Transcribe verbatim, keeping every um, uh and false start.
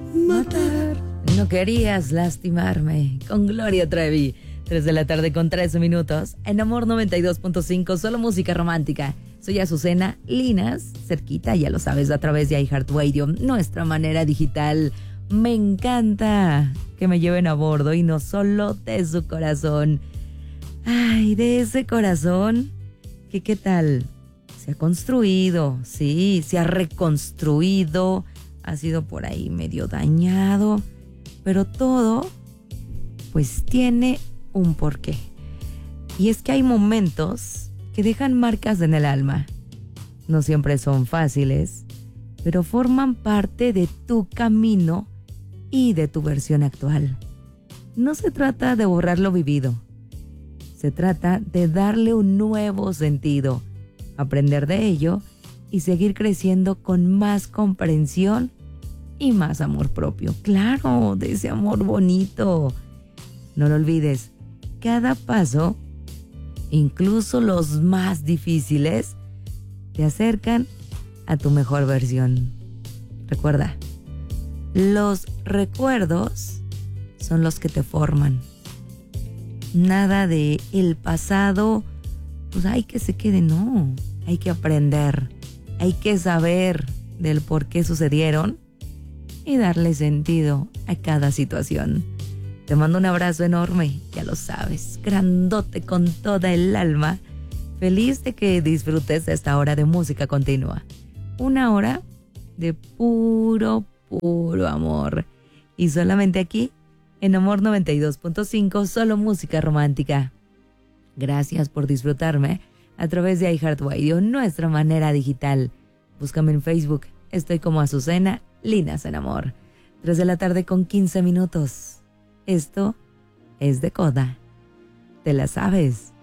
matar. No querías lastimarme. Con Gloria Trevi. tres de la tarde con trece minutos. En Amor noventa y dos punto cinco, solo música romántica. Soy Azucena Linas, cerquita, ya lo sabes, a través de iHeartRadio, nuestra manera digital. Me encanta que me lleven a bordo y no solo de su corazón. Ay, de ese corazón que qué tal, se ha construido, sí, se ha reconstruido, ha sido por ahí medio dañado, pero todo pues tiene un porqué. Y es que hay momentos que dejan marcas en el alma. No siempre son fáciles, pero forman parte de tu camino y de tu versión actual. No se trata de borrar lo vivido. Se trata de darle un nuevo sentido, aprender de ello y seguir creciendo con más comprensión y más amor propio. Claro, de ese amor bonito. No lo olvides, cada paso, incluso los más difíciles, te acercan a tu mejor versión. Recuerda, los recuerdos son los que te forman. Nada de el pasado, pues hay que se quede, no. Hay que aprender, hay que saber del por qué sucedieron y darle sentido a cada situación. Te mando un abrazo enorme, ya lo sabes, grandote con toda el alma. Feliz de que disfrutes de esta hora de música continua. Una hora de puro, puro amor. Y solamente aquí, en Amor noventa y dos punto cinco, solo música romántica. Gracias por disfrutarme a través de iHeartRadio, nuestra manera digital. Búscame en Facebook, estoy como Azucena Linas en Amor. tres de la tarde con quince minutos. Esto es de Coda. ¿Te la sabes?